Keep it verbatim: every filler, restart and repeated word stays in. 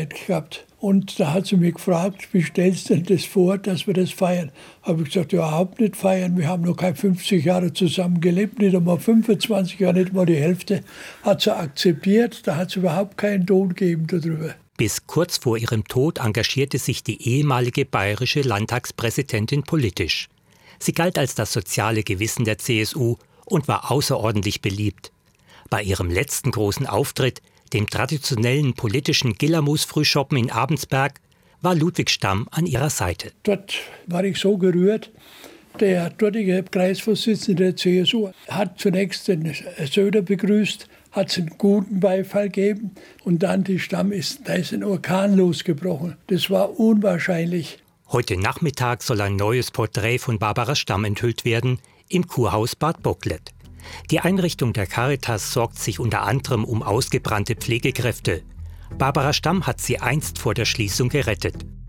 Hochzeit gehabt. Und da hat sie mich gefragt, wie stellst du denn das vor, dass wir das feiern? Habe ich gesagt, ja, überhaupt nicht feiern. Wir haben noch keine fünfzig Jahre zusammen gelebt, nicht einmal fünfundzwanzig Jahre, nicht mal die Hälfte. Hat sie akzeptiert, da hat es überhaupt keinen Ton gegeben darüber. Bis kurz vor ihrem Tod engagierte sich die ehemalige bayerische Landtagspräsidentin politisch. Sie galt als das soziale Gewissen der C S U und war außerordentlich beliebt. Bei ihrem letzten großen Auftritt, dem traditionellen politischen Gillermus-Frühschoppen in Abensberg, war Ludwig Stamm an ihrer Seite. Dort war ich so gerührt. Der dortige Kreisvorsitzende der C S U hat zunächst den Söder begrüßt, hat es einen guten Beifall gegeben und dann die Stamm ist, da ist ein Orkan losgebrochen. Das war unwahrscheinlich. Heute Nachmittag soll ein neues Porträt von Barbara Stamm enthüllt werden im Kurhaus Bad Bocklet. Die Einrichtung der Caritas sorgt sich unter anderem um ausgebrannte Pflegekräfte. Barbara Stamm hat sie einst vor der Schließung gerettet.